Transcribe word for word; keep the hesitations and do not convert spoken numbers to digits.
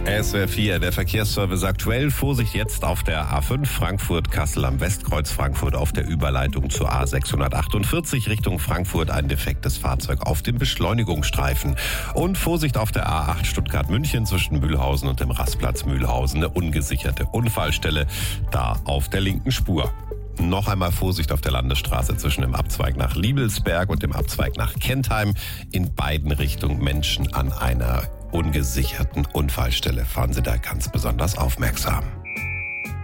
S W R vier, der Verkehrsservice aktuell. Vorsicht jetzt auf der A fünf Frankfurt-Kassel am Westkreuz Frankfurt auf der Überleitung zur A sechshundertachtundvierzig Richtung Frankfurt. Ein defektes Fahrzeug auf dem Beschleunigungsstreifen. Und Vorsicht auf der A acht Stuttgart-München zwischen Mühlhausen und dem Rastplatz Mühlhausen. Eine ungesicherte Unfallstelle da auf der linken Spur. Noch einmal Vorsicht auf der Landesstraße zwischen dem Abzweig nach Liebelsberg und dem Abzweig nach Kentheim. In beiden Richtungen Menschen an einer ungesicherten Unfallstelle. Fahren Sie da ganz besonders aufmerksam.